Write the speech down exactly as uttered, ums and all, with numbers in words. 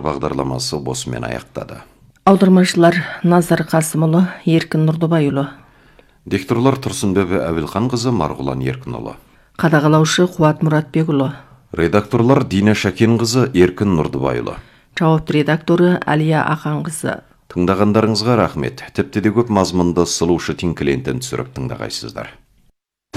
бағдарламасы осымен аяқтады. Аудармашылар Назар Қасымұлы, Еркін Нұрдыбайұлы. Дикторлар Тұрсынбек Әбілханқызы, Марғұлан Еркінұлы. Қадағалаушы Қуат Мұратбекұлы. Редакторлар Дина Шакенқызы, Еркін Нұрдыбайұлы. Жауапты редакторы Әлия Ақанқызы. Тыңдағандарыңызға рахмет. Тіпті де көп мазмұнды сылушы тинклентен түсіріп тыңдағайсыздар.